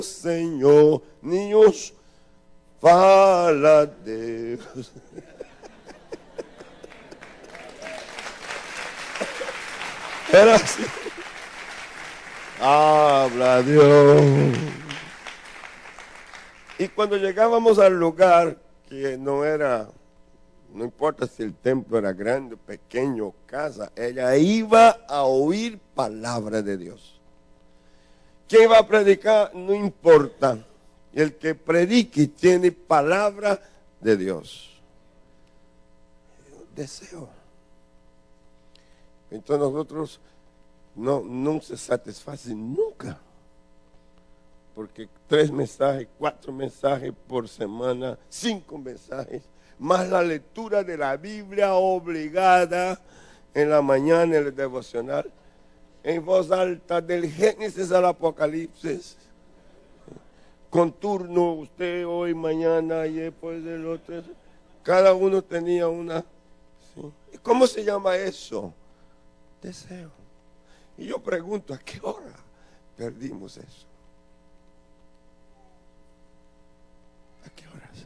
Senhor, niños, fala Deus. Era así. Habla Dios. Y cuando llegábamos al lugar, que no importa si el templo era grande, pequeño, casa, ella iba a oír palabra de Dios. ¿Quién va a predicar? No importa. El que predique tiene palabra de Dios. Deseo. Entonces nosotros no se satisfacen nunca. Porque 3 mensajes, 4 mensajes por semana, 5 mensajes, más la lectura de la Biblia obligada en la mañana en el devocional, en voz alta del Génesis al Apocalipsis, con turno, usted hoy, mañana y después del otro. Cada uno tenía una. ¿Sí? ¿Y cómo se llama eso? Deseo. Y yo pregunto, ¿a qué hora perdimos eso? ¿A qué horas?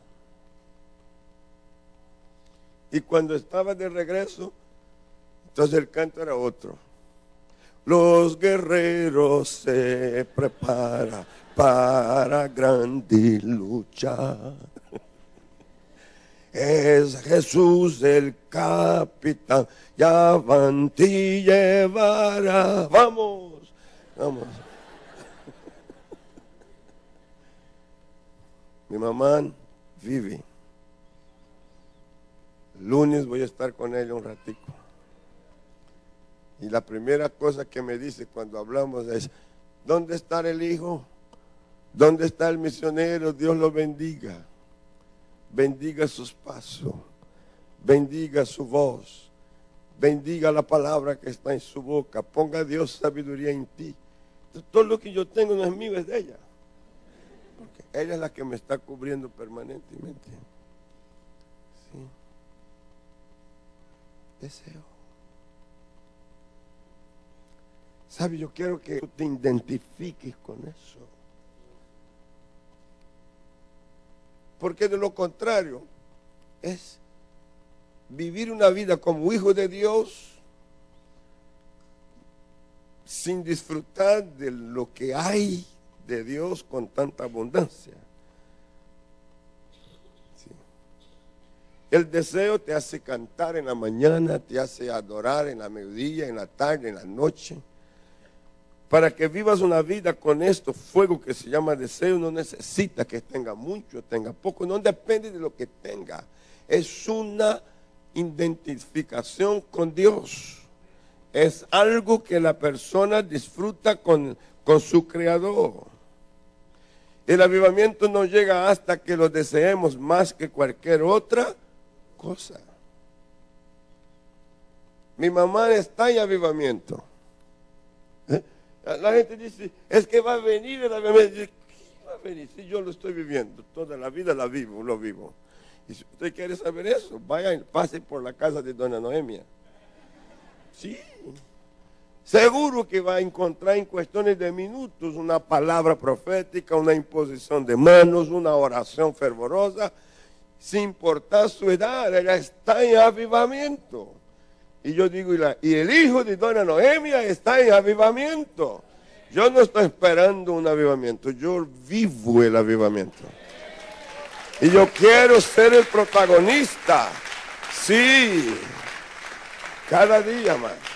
Y cuando estaba de regreso, entonces el canto era otro. Los guerreros se preparan para grande lucha. Es Jesús el capitán, ya van ti llevará. Vamos, vamos. Mi mamá vive. El lunes voy a estar con ella un ratico. Y la primera cosa que me dice cuando hablamos es, ¿dónde está el hijo? ¿Dónde está el misionero? Dios lo bendiga. Bendiga sus pasos. Bendiga su voz. Bendiga la palabra que está en su boca. Ponga a Dios sabiduría en ti. Entonces, todo lo que yo tengo no es mío, es de ella. Porque ella es la que me está cubriendo permanentemente. Sí. Deseo. ¿Sabe? Yo quiero que tú te identifiques con eso. Porque de lo contrario es vivir una vida como hijo de Dios sin disfrutar de lo que hay de Dios con tanta abundancia. Sí. El deseo te hace cantar en la mañana, te hace adorar en la mediodía, en la tarde, en la noche. Para que vivas una vida con esto fuego que se llama deseo, no necesita que tenga mucho, tenga poco, no depende de lo que tenga. Es una identificación con Dios. Es algo que la persona disfruta con su Creador. El avivamiento no llega hasta que lo deseemos más que cualquier otra cosa. Mi mamá está en avivamiento. La gente dice, es que va a venir el avivamiento. ¿Qué va a venir? Si yo lo estoy viviendo, toda la vida lo vivo. Y si usted quiere saber eso, vaya, pase por la casa de doña Noemia. Sí. Seguro que va a encontrar en cuestiones de minutos una palabra profética, una imposición de manos, una oración fervorosa, sin importar su edad, ella está en avivamiento. Y yo digo, y el hijo de doña Noemia está en avivamiento. Yo no estoy esperando un avivamiento, yo vivo el avivamiento. Y yo quiero ser el protagonista. Sí, cada día más.